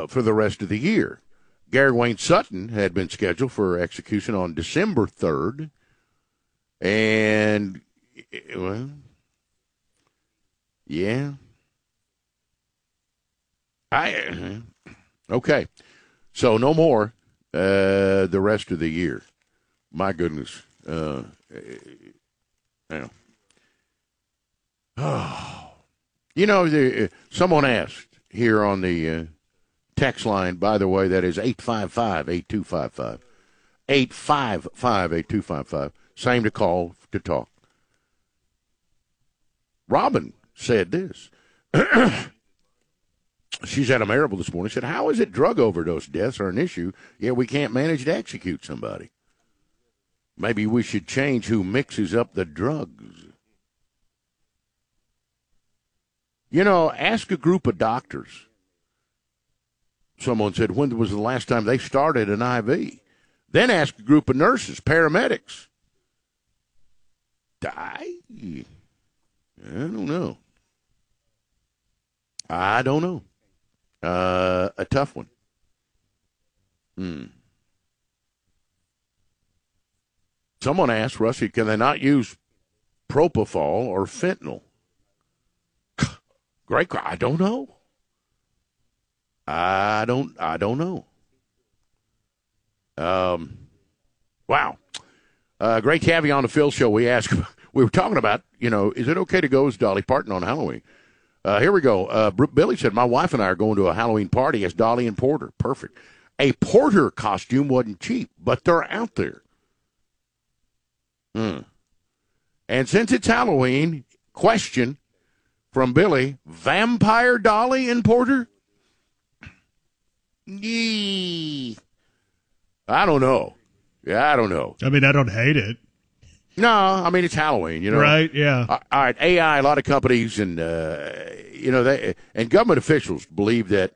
for the rest of the year. Gary Wayne Sutton had been scheduled for execution on December 3rd. And, well, yeah. Okay. So no more the rest of the year. My goodness. Someone asked here on the text line, by the way, that is 855-8255. 855-8255. Same to call to talk. Robin said this. She's at a Maryville this morning. She said, how is it drug overdose deaths are an issue, yet we can't manage to execute somebody? Maybe we should change who mixes up the drugs. Ask a group of doctors. Someone said, when was the last time they started an IV? Then ask a group of nurses, paramedics. I don't know. A tough one. Someone asked, Rusty, can they not use propofol or fentanyl? Great. I don't know. I don't know. Wow. Great to have you on the Phil Show. We were talking about, is it okay to go as Dolly Parton on Halloween? Here we go. Billy said, my wife and I are going to a Halloween party as Dolly and Porter. Perfect. A Porter costume wasn't cheap, but they're out there. And since it's Halloween, question from Billy, Vampire Dolly and Porter? Yee. I don't know. Yeah, I don't know. I mean, I don't hate it. No, I mean, it's Halloween, Right, yeah. All right, AI, a lot of companies and, and government officials believe that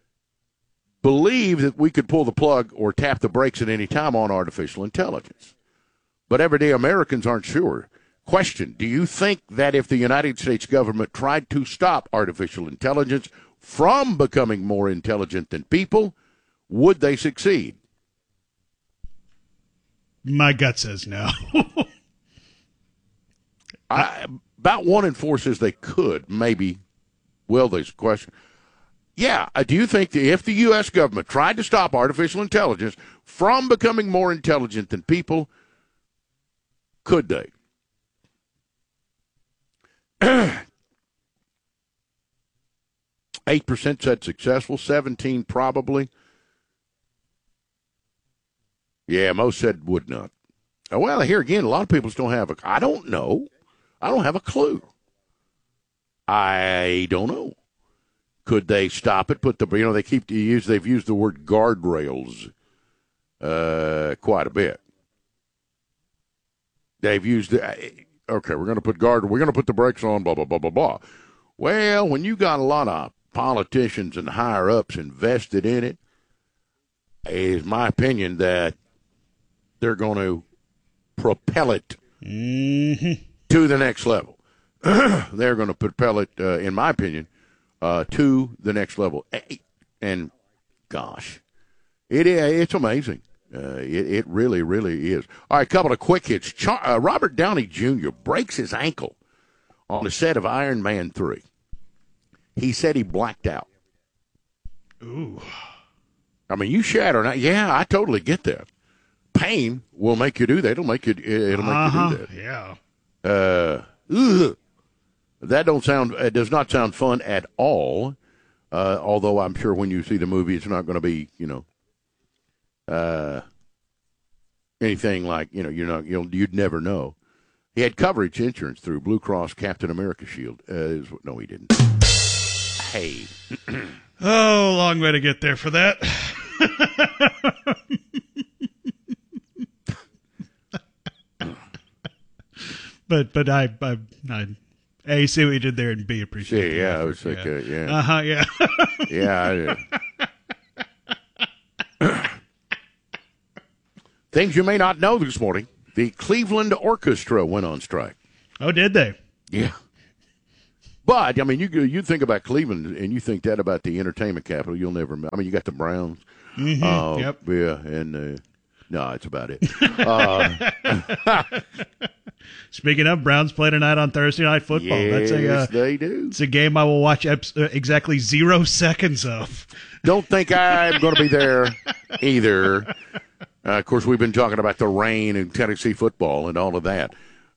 we could pull the plug or tap the brakes at any time on artificial intelligence. But everyday Americans aren't sure. Question, do you think that if the United States government tried to stop artificial intelligence from becoming more intelligent than people, would they succeed? My gut says no. About 1 in 4 says they could, maybe. Will they? Question. Yeah, do you think that if the U.S. government tried to stop artificial intelligence from becoming more intelligent than people, could they? 8% said successful, 17% probably. Yeah, most said would not. Well, here again, a lot of people don't have I don't know. I don't have a clue. I don't know. Could they stop it? They've used the word guardrails quite a bit. They've used we're going to put the brakes on, blah, blah, blah, blah, blah. Well, when you got a lot of politicians and higher ups invested in it, is my opinion that they're going to propel it to the next level. They're going to propel it, in my opinion, to the next level. And gosh, it's amazing. It really, really is. All right, a couple of quick hits. Robert Downey Jr. breaks his ankle on the set of Iron Man 3. He said he blacked out. Ooh. I mean, you shatter. Yeah, I totally get that. Pain will make you do that. It'll make you do that. Yeah. It does not sound fun at all. Although I'm sure when you see the movie, it's not going to be, anything like, you'd never know. He had coverage insurance through Blue Cross Captain America Shield. No, he didn't. Hey. Oh, long way to get there for that. But I A, see what you did there, and B, appreciate it. Yeah, I was like, yeah. Uh-huh, yeah. Yeah, I did. Things you may not know this morning. The Cleveland Orchestra went on strike. Oh, did they? Yeah. But I mean, you think about Cleveland and you think that about the entertainment capital. You'll never. I mean, you got the Browns. Mm-hmm. Yep. Yeah, and no, that's about it. Speaking of, Browns play tonight on Thursday Night Football. Yes, they do. It's a game I will watch exactly 0 seconds of. Don't think I'm going to be there either. Of course, we've been talking about the rain and Tennessee football and all of that.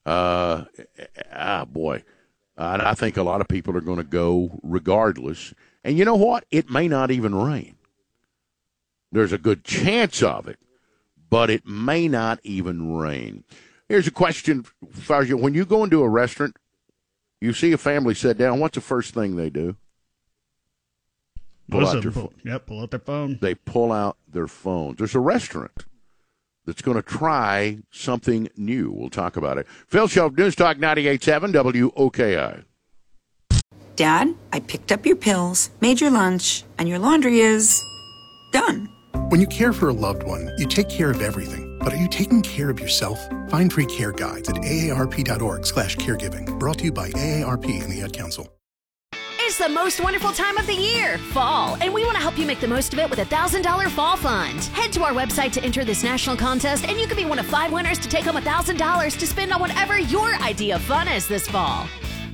Boy. And I think a lot of people are going to go regardless. And you know what? It may not even rain. There's a good chance of it, but it may not even rain. Here's a question, Fauci. When you go into a restaurant, you see a family sit down, what's the first thing they do? Pull out their phone. Yep, pull out their phone. They pull out their phones. There's a restaurant that's going to try something new. We'll talk about it. Phil Shelf, News Talk 98.7 WOKI. Dad, I picked up your pills, made your lunch, and your laundry is done. When you care for a loved one, you take care of everything. But are you taking care of yourself? Find free care guides at aarp.org/caregiving. Brought to you by AARP and the Ad Council. It's the most wonderful time of the year, fall, and we want to help you make the most of it with a $1,000 fall fund. Head to our website to enter this national contest, and you could be one of 5 winners to take home $1,000 to spend on whatever your idea of fun is this fall.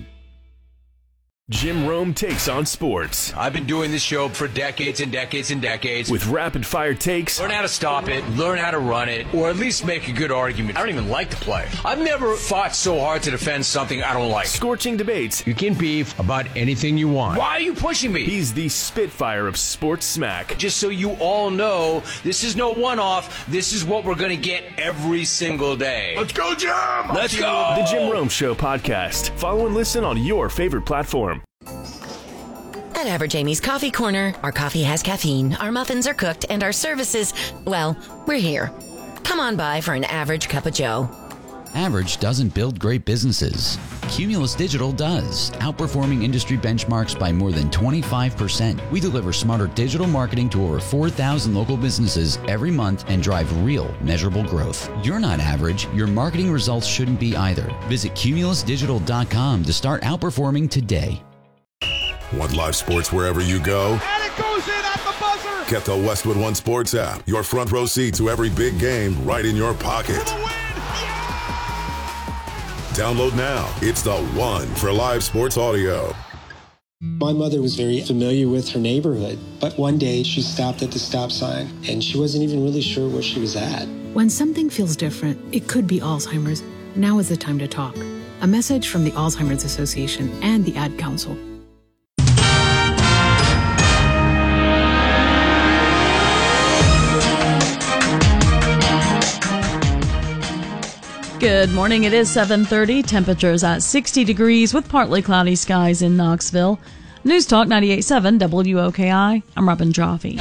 Jim Rome takes on sports. I've been doing this show for decades and decades and decades. With rapid-fire takes. Learn how to stop it, learn how to run it, or at least make a good argument. I don't even like to play. I've never fought so hard to defend something I don't like. Scorching debates. You can beef about anything you want. Why are you pushing me? He's the Spitfire of sports smack. Just so you all know, this is no one-off. This is what we're going to get every single day. Let's go, Jim! Let's go! The Jim Rome Show podcast. Follow and listen on your favorite platform. At Average Amy's Coffee Corner, our coffee has caffeine, our muffins are cooked, and our services, well, we're here. Come on by for an average cup of joe. Average doesn't build great businesses. Cumulus Digital does, outperforming industry benchmarks by more than 25%. We deliver smarter digital marketing to over 4,000 local businesses every month and drive real, measurable growth. You're not average. Your marketing results shouldn't be either. Visit cumulusdigital.com to start outperforming today. Want live sports wherever you go? And it goes in at the buzzer! Get the Westwood One Sports app. Your front row seat to every big game right in your pocket. For the win! Yeah! Download now. It's the one for live sports audio. My mother was very familiar with her neighborhood, but one day she stopped at the stop sign and she wasn't even really sure where she was at. When something feels different, it could be Alzheimer's. Now is the time to talk. A message from the Alzheimer's Association and the Ad Council. Good morning. It is 7:30. Temperatures at 60 degrees with partly cloudy skies in Knoxville. News Talk 98.7 WOKI. I'm Robin Joffe.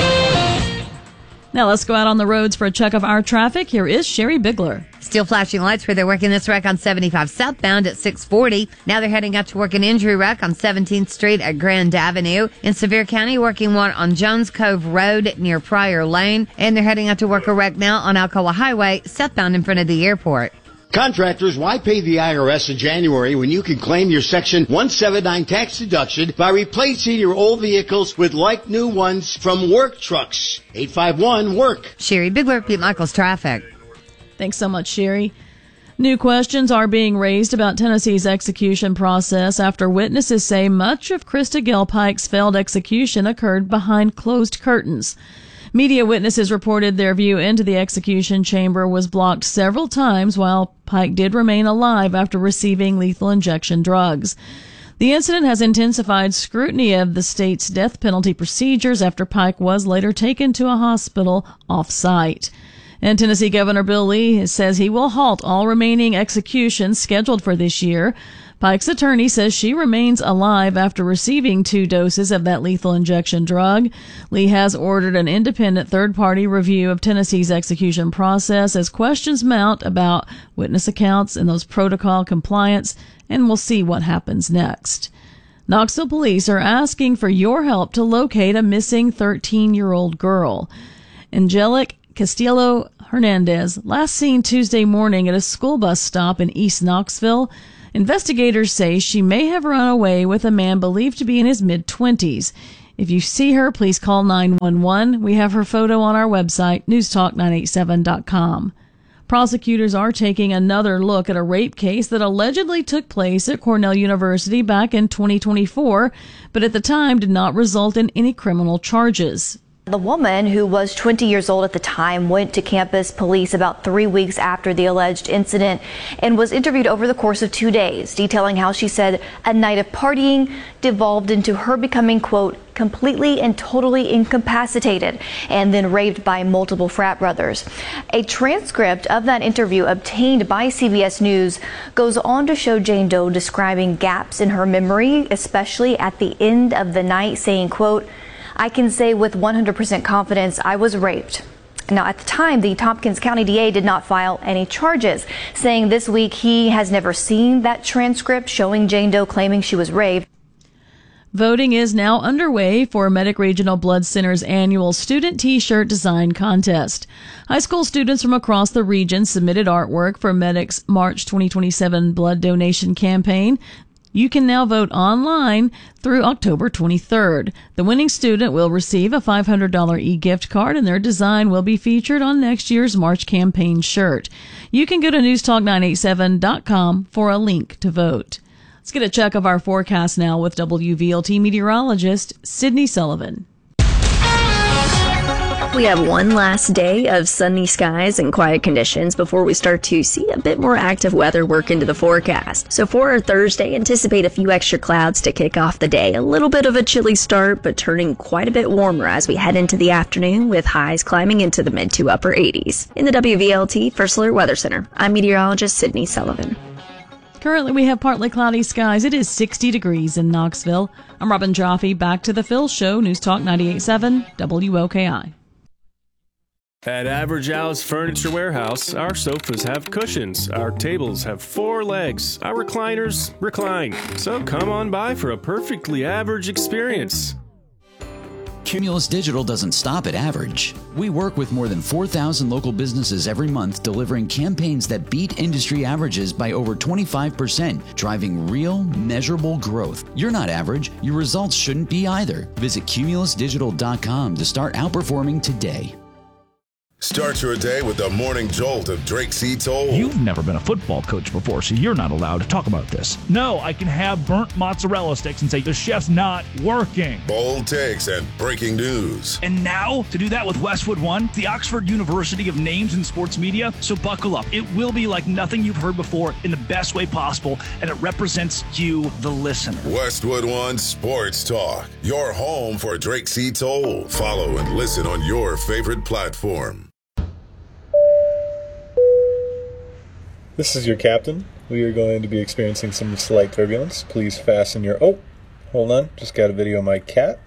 Now let's go out on the roads for a check of our traffic. Here is Sherry Bigler. Still flashing lights where they're working this wreck on 75 southbound at 640. Now they're heading out to work an injury wreck on 17th Street at Grand Avenue. In Sevier County, working one on Jones Cove Road near Pryor Lane. And they're heading out to work a wreck now on Alcoa Highway southbound in front of the airport. Contractors, why pay the IRS in January when you can claim your Section 179 tax deduction by replacing your old vehicles with like-new ones from Work Trucks? 851-WORK. Sherry Bigler, Pete Michaels Traffic. Thanks so much, Sherry. New questions are being raised about Tennessee's execution process after witnesses say much of Krista Gale Pike's failed execution occurred behind closed curtains. Media witnesses reported their view into the execution chamber was blocked several times while Pike did remain alive after receiving lethal injection drugs. The incident has intensified scrutiny of the state's death penalty procedures after Pike was later taken to a hospital off-site. And Tennessee Governor Bill Lee says he will halt all remaining executions scheduled for this year. Pike's attorney says she remains alive after receiving 2 doses of that lethal injection drug. Lee has ordered an independent third-party review of Tennessee's execution process as questions mount about witness accounts and those protocol compliance, and we'll see what happens next. Knoxville police are asking for your help to locate a missing 13-year-old girl. Angelic Castillo Hernandez, last seen Tuesday morning at a school bus stop in East Knoxville. Investigators say she may have run away with a man believed to be in his mid-20s. If you see her, please call 911. We have her photo on our website, newstalk987.com. Prosecutors are taking another look at a rape case that allegedly took place at Cornell University back in 2024, but at the time did not result in any criminal charges. The woman, who was 20 years old at the time, went to campus police about 3 weeks after the alleged incident and was interviewed over the course of 2 days, detailing how she said a night of partying devolved into her becoming, quote, completely and totally incapacitated and then raped by multiple frat brothers. A transcript of that interview obtained by CBS News goes on to show Jane Doe describing gaps in her memory, especially at the end of the night, saying, quote, I can say with 100% confidence I was raped. Now, at the time, the Tompkins County DA did not file any charges, saying this week he has never seen that transcript showing Jane Doe claiming she was raped. Voting is now underway for Medic Regional Blood Center's annual Student T-Shirt Design Contest. High school students from across the region submitted artwork for Medic's March 2027 blood donation campaign. You can now vote online through October 23rd. The winning student will receive a $500 e-gift card, and their design will be featured on next year's March campaign shirt. You can go to newstalk987.com for a link to vote. Let's get a check of our forecast now with WVLT meteorologist Sydney Sullivan. We have one last day of sunny skies and quiet conditions before we start to see a bit more active weather work into the forecast. So for our Thursday, anticipate a few extra clouds to kick off the day. A little bit of a chilly start, but turning quite a bit warmer as we head into the afternoon, with highs climbing into the mid to upper 80s. In the WVLT First Alert Weather Center, I'm meteorologist Sydney Sullivan. Currently, we have partly cloudy skies. It is 60 degrees in Knoxville. I'm Robin Jaffe. Back to the Phil Show, News Talk 98.7 WOKI. At Average Al's Furniture Warehouse, our sofas have cushions, our tables have 4 legs, our recliners recline. So come on by for a perfectly average experience. Cumulus Digital doesn't stop at average. We work with more than 4,000 local businesses every month, delivering campaigns that beat industry averages by over 25%, driving real, measurable growth. You're not average. Your results shouldn't be either. Visit cumulusdigital.com to start outperforming today. Start your day with the morning jolt of Drake C. Toll. You've never been a football coach before, so you're not allowed to talk about this. No, I can have burnt mozzarella sticks and say the chef's not working. Bold takes and breaking news. And now, to do that with Westwood One, the Oxford University of Names in Sports Media. So buckle up. It will be like nothing you've heard before in the best way possible, and it represents you, the listener. Westwood One Sports Talk, your home for Drake C. Toll. Follow and listen on your favorite platform. This is your captain. We are going to be experiencing some slight turbulence. Please fasten your... Oh, hold on. Just got a video of my cat.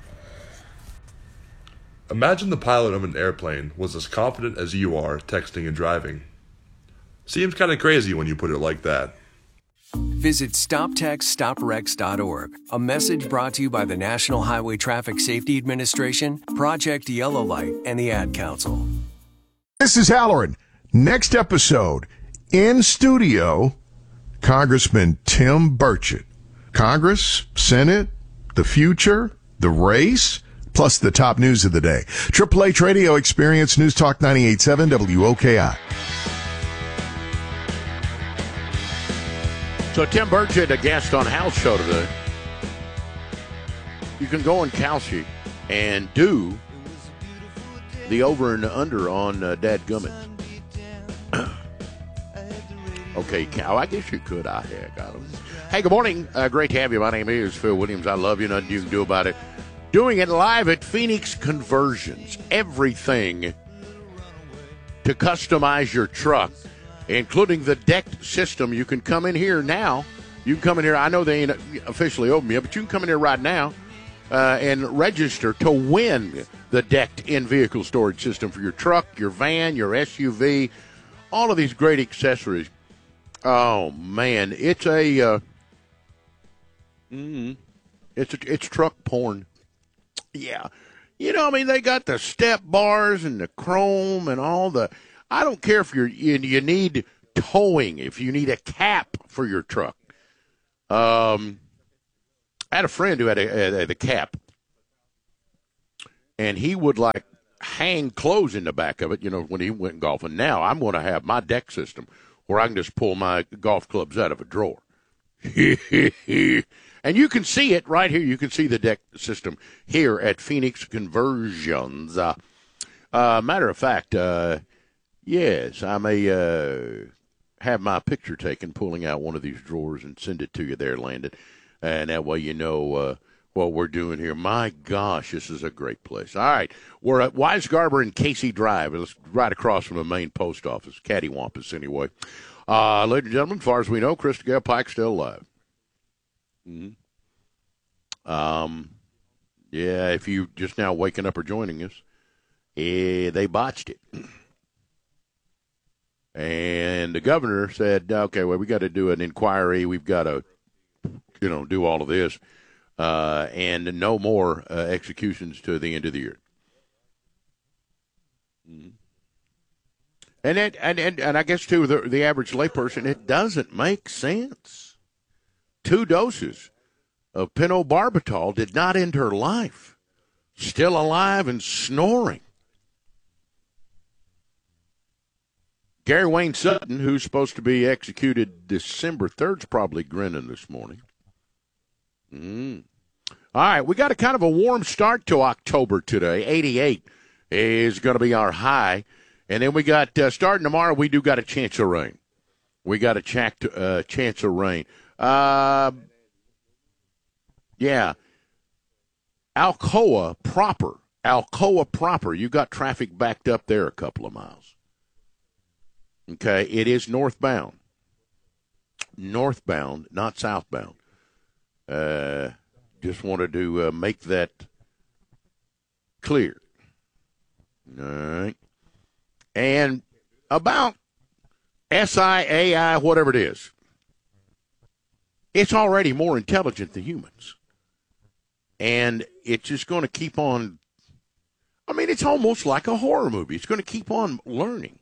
Imagine the pilot of an airplane was as confident as you are texting and driving. Seems kind of crazy when you put it like that. Visit StopTextsStopWrecks.org. A message brought to you by the National Highway Traffic Safety Administration, Project Yellow Light, and the Ad Council. This is Halloran. Next episode... in studio, Congressman Tim Burchett. Congress, Senate, the future, the race, plus the top news of the day. AAA Radio Experience, News Talk 98.7 WOKI. So Tim Burchett, a guest on Hal's show today. You can go on Kalshi and do the over and under on Dadgummit. Okay, Cal, I guess you could. I got him. Hey, good morning. Great to have you. My name is Phil Williams. I love you. Nothing you can do about it. Doing it live at Phoenix Conversions. Everything to customize your truck, including the decked system. You can come in here now. You can come in here. I know they ain't officially open yet, but you can come in here right now and register to win the decked in-vehicle storage system for your truck, your van, your SUV, all of these great accessories. Oh man, it's it's truck porn. Yeah, you know, I mean, they got the step bars and the chrome and all the. I don't care if you need towing, if you need a cap for your truck. I had a friend who had a cap, and he would like hang clothes in the back of it, when he went golfing. Now I'm going to have my deck system where I can just pull my golf clubs out of a drawer. And you can see it right here. You can see the deck system here at Phoenix Conversions. Matter of fact, yes, I may have my picture taken pulling out one of these drawers and send it to you there, Landon. And that way you know what we're doing here. My gosh, this is a great place. All right, we're at Weisgarber and Casey Drive. It's right across from the main post office, cattywampus anyway. Ladies and gentlemen, as far as we know, Krista Gale Pike's still alive. Mm-hmm. Yeah, if you just now waking up or joining us, they botched it. And the governor said, okay, well, we got to do an inquiry. We've got to, do all of this. And no more executions to the end of the year. Mm-hmm. And I guess, too, the average layperson, it doesn't make sense. 2 doses of pentobarbital did not end her life. Still alive and snoring. Gary Wayne Sutton, who's supposed to be executed December 3rd, is probably grinning this morning. All right, we got a kind of a warm start to October today. 88 is going to be our high. And then we got, starting tomorrow, we do got a chance of rain. We got a chance of rain. Yeah. Alcoa proper, you got traffic backed up there a couple of miles. Okay, it is northbound. Northbound, not southbound. Just wanted to make that clear. All right. And about SIAI, whatever it is, it's already more intelligent than humans. And it's just going to keep on. I mean, it's almost like a horror movie. It's going to keep on learning.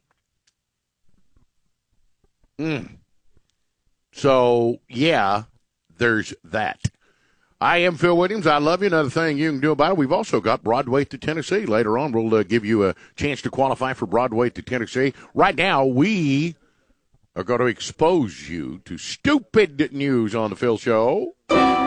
So, yeah, there's that. I am Phil Williams. I love you. Another thing you can do about it, we've also got Broadway to Tennessee. Later on, we'll give you a chance to qualify for Broadway to Tennessee. Right now, we are going to expose you to stupid news on the Phil Show.